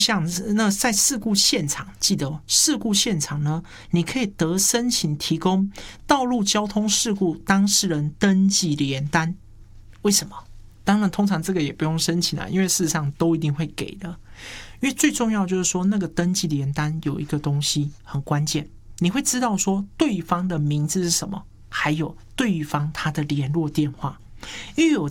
像那在事故现场，记得事故现场呢，你可以得申请提供道路交通事故当事人登记联单。为什么？当然，通常这个也不用申请因为事实上都一定会给的。因为最重要就是说，那个登记联单有一个东西很关键，你会知道说对方的名字是什么，还有对方他的联络电话。因为有